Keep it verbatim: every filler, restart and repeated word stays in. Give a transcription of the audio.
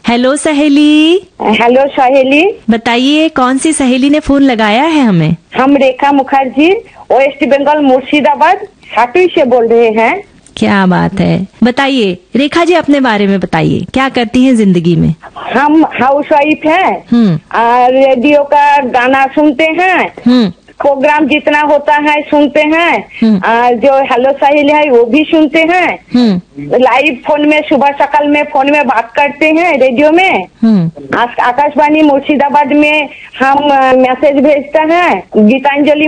Hello सहेली। Hello सहेली, बताइए कौन सी सहेली ने फोन लगाया है हमें? हम रेखा मुखर्जी वेस्ट बंगाल मुर्शिदाबाद साटुई से बोल रहे हैं। क्या बात है, बताइए रेखा जी अपने बारे में बताइए, क्या करती हैं जिंदगी में? हम हाउस वाइफ हैं हम्म और रेडियो का गाना सुनते हैं, हम्म प्रोग्राम जितना होता है सुनते हैं हम्म। और जो हेलो सहेली है वो भी सुनते हैं। हम्म लाइव फोन में सुबह सकाल में फोन में बात करते हैं रेडियो में। हम्म आकाशवाणी मुर्शिदाबाद में हम मैसेज भेजते हैं, गीतांजलि